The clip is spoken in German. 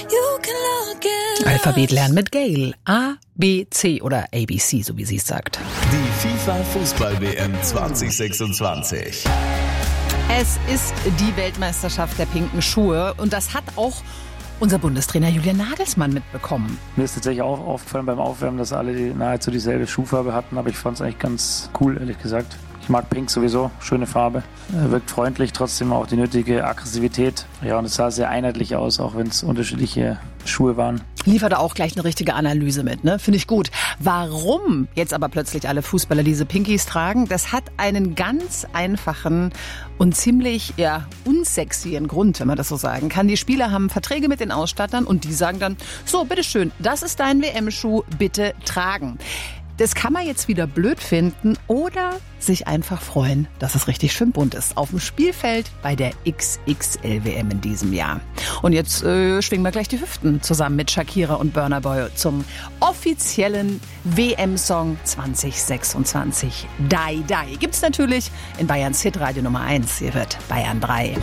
Alphabet lernen mit Gail. A, B, C oder ABC, so wie sie es sagt. Die FIFA-Fußball-WM 2026. Es ist die Weltmeisterschaft der pinken Schuhe und das hat auch unser Bundestrainer Julian Nagelsmann mitbekommen. Mir ist tatsächlich auch aufgefallen beim Aufwärmen, dass alle nahezu dieselbe Schuhfarbe hatten, aber ich fand es eigentlich ganz cool, ehrlich gesagt. Ich mag Pink sowieso, schöne Farbe. Wirkt freundlich, trotzdem auch die nötige Aggressivität. Ja, und es sah sehr einheitlich aus, auch wenn es unterschiedliche Schuhe waren. Liefert auch gleich eine richtige Analyse mit, ne? Finde ich gut. Warum jetzt aber plötzlich alle Fußballer diese Pinkies tragen, das hat einen ganz einfachen und ziemlich unsexyen Grund, wenn man das so sagen kann. Die Spieler haben Verträge mit den Ausstattern und die sagen dann, so, bitteschön, das ist dein WM-Schuh, bitte tragen. Das kann man jetzt wieder blöd finden oder sich einfach freuen, dass es richtig schön bunt ist. Auf dem Spielfeld bei der XXL-WM in diesem Jahr. Und jetzt schwingen wir gleich die Hüften zusammen mit Shakira und Burna Boy zum offiziellen WM-Song 2026. Die Die. Gibt's natürlich in Bayerns Hitradio Nummer 1. Hier wird Bayern 3.